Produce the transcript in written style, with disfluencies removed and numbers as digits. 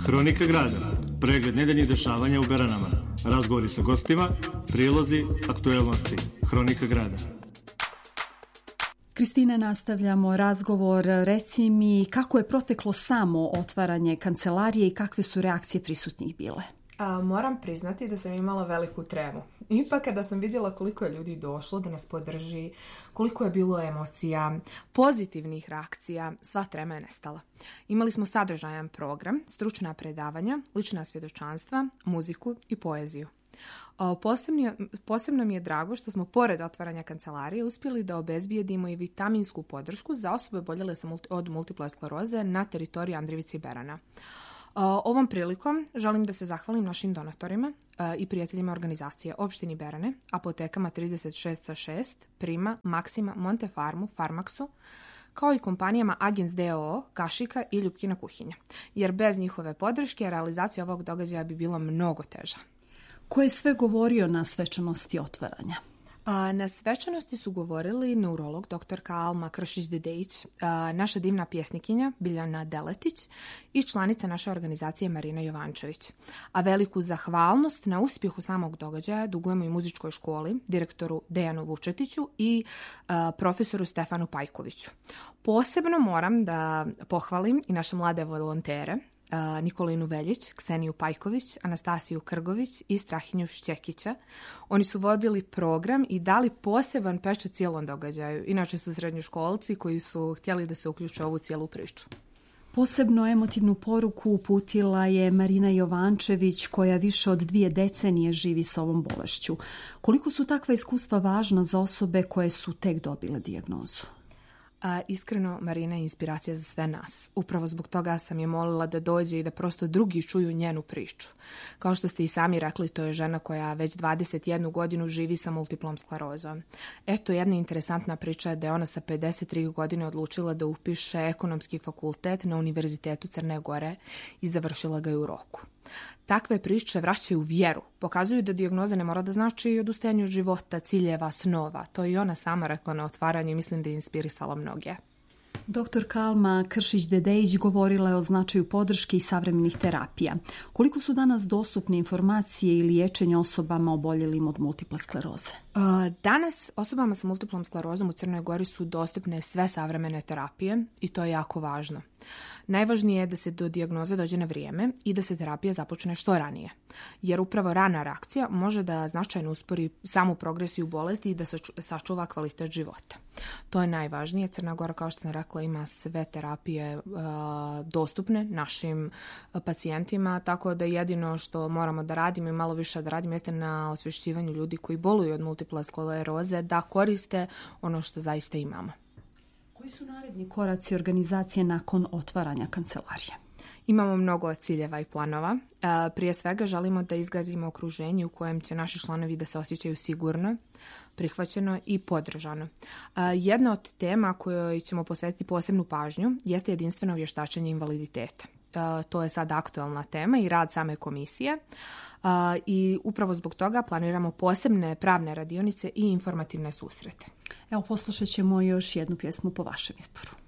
Hronika grada, pregled nedeljnih dešavanja u Beranama, razgovori sa gostima, prilozi, aktuelnosti. Hronika grada. Kristina, nastavljamo razgovor. Reci mi kako je proteklo samo otvaranje kancelarije i kakve su reakcije prisutnih bile? Moram priznati da sam imala veliku tremu. Ipak kada sam vidjela koliko je ljudi došlo da nas podrži, koliko je bilo emocija, pozitivnih reakcija, sva trema je nestala. Imali smo sadržajan program, stručna predavanja, lična svjedočanstva, muziku i poeziju. Posebno mi je drago što smo pored otvaranja kancelarije uspjeli da obezbijedimo i vitaminsku podršku za osobe oboljele od multiple skleroze na teritoriji Andrijevice i Berana. Ovom prilikom želim da se zahvalim našim donatorima i prijateljima organizacije Opštini Berane, apotekama 36/6, Prima, Maksima, Montefarmu, Farmaksu, kao i kompanijama Agens DOO, Kašika i Ljupkina kuhinja. Jer bez njihove podrške realizacija ovog događaja bi bilo mnogo teža. Ko je sve govorio na svečanosti otvaranja? Na svečanosti su govorili neurolog dr. Alma Kršić-Dedejić, naša divna pjesnikinja Biljana Deletić i članica naše organizacije Marina Jovančević. A veliku zahvalnost na uspjehu samog događaja dugujemo i muzičkoj školi, direktoru Dejanu Vučetiću i profesoru Stefanu Pajkoviću. Posebno moram da pohvalim i naše mlade volontere, Nikolinu Veljić, Kseniju Pajković, Anastasiju Krgović i Strahinju Šćekića. Oni su vodili program i dali poseban pečat cijelom događaju. Inače su srednjoškolci koji su htjeli da se uključe u ovu cijelu priču. Posebno emotivnu poruku uputila je Marina Jovančević, koja više od 2 decenije živi sa ovom bolešću. Koliko su takva iskustva važna za osobe koje su tek dobile dijagnozu? Iskreno, Marina je inspiracija za sve nas. Upravo zbog toga sam je molila da dođe i da prosto drugi čuju njenu priču. Kao što ste i sami rekli, to je žena koja već 21 godinu živi sa multiplom sklerozom. Eto, jedna interesantna priča je da je ona sa 53 godine odlučila da upiše ekonomski fakultet na Univerzitetu Crne Gore i završila ga je u roku. Takve priče vraćaju vjeru, pokazuju da dijagnoza ne mora da znači odustajanje od života, ciljeva, snova. To je i ona sama rekla na otvaranju i mislim da je inspirisala mnoge. Dr. Alma Kršić-Dedejić govorila je o značaju podrške i savremenih terapija. Koliko su danas dostupne informacije i liječenje osobama oboljelim od multiple skleroze? Danas osobama sa multiplom sklerozom u Crnoj Gori su dostupne sve savremene terapije i to je jako važno. Najvažnije je da se do dijagnoze dođe na vrijeme i da se terapija započne što ranije, jer upravo rana reakcija može da značajno uspori samu progresiju bolesti i da se sačuva kvalitet života. To je najvažnije. Crna Gora, kao što sam rekla, ima sve terapije dostupne našim pacijentima, tako da jedino što moramo da radimo i malo više da radimo jeste na osvješćivanju ljudi koji boluju od multiple skleroze da koriste ono što zaista imamo. Koji su naredni koraci organizacije nakon otvaranja kancelarije? Imamo mnogo ciljeva i planova. Prije svega želimo da izgradimo okruženje u kojem će naši članovi da se osjećaju sigurno, prihvaćeno i podržano. Jedna od tema kojoj ćemo posvetiti posebnu pažnju jeste jedinstveno vještačenje invaliditeta. To je sad aktualna tema i rad same komisije. I upravo zbog toga planiramo posebne pravne radionice i informativne susrete. Evo, poslušat ćemo još jednu pjesmu po vašem izboru.